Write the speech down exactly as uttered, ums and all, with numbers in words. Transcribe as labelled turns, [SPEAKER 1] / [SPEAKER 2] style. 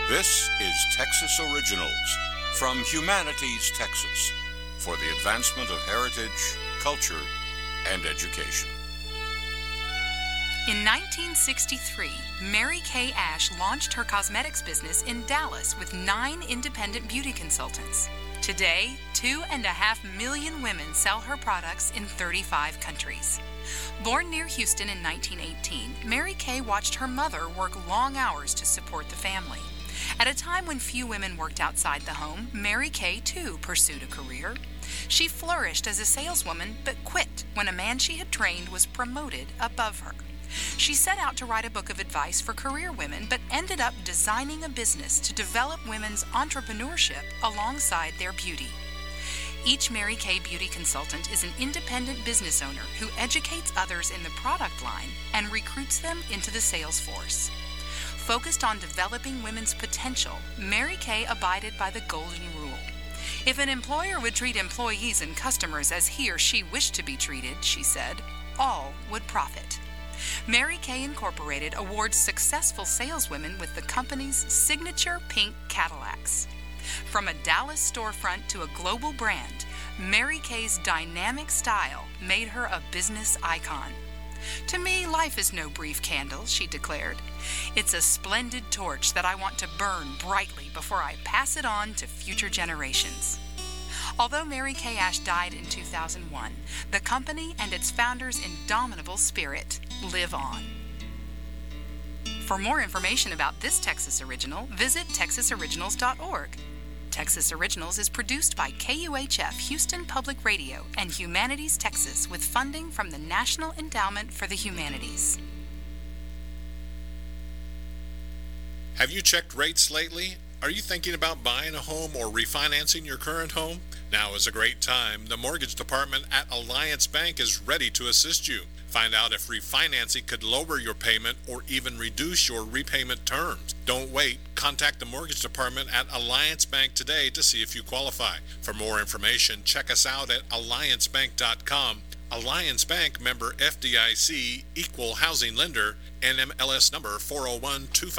[SPEAKER 1] This is Texas Originals from Humanities, Texas, for the advancement of heritage, culture, and education.
[SPEAKER 2] In nineteen sixty-three, Mary Kay Ash launched her cosmetics business in Dallas with nine independent beauty consultants. Today, two and a half million women sell her products in thirty-five countries. Born near Houston in nineteen eighteen, Mary Kay watched her mother work long hours to support the family. At a time when few women worked outside the home, Mary Kay, too, pursued a career. She flourished as a saleswoman, but quit when a man she had trained was promoted above her. She set out to write a book of advice for career women, but ended up designing a business to develop women's entrepreneurship alongside their beauty. Each Mary Kay beauty consultant is an independent business owner who educates others in the product line and recruits them into the sales force. Focused on developing women's potential, Mary Kay abided by the golden rule. If an employer would treat employees and customers as he or she wished to be treated, she said, all would profit. Mary Kay Incorporated awards successful saleswomen with the company's signature pink Cadillacs. From a Dallas storefront to a global brand, Mary Kay's dynamic style made her a business icon. To me, life is no brief candle, she declared. It's a splendid torch that I want to burn brightly before I pass it on to future generations. Although Mary Kay Ash died in two thousand one, the company and its founder's indomitable spirit live on. For more information about this Texas Original, visit texas originals dot org. Texas Originals is produced by K U H F Houston Public Radio and Humanities Texas with funding from the National Endowment for the Humanities.
[SPEAKER 3] Have you checked rates lately? Are you thinking about buying a home or refinancing your current home? Now is a great time. The mortgage department at Alliance Bank is ready to assist you. Find out if refinancing could lower your payment or even reduce your repayment terms. Don't wait. Contact the mortgage department at Alliance Bank today to see if you qualify. For more information, check us out at alliance bank dot com. Alliance Bank, member F D I C, equal housing lender, N M L S number four oh one two five.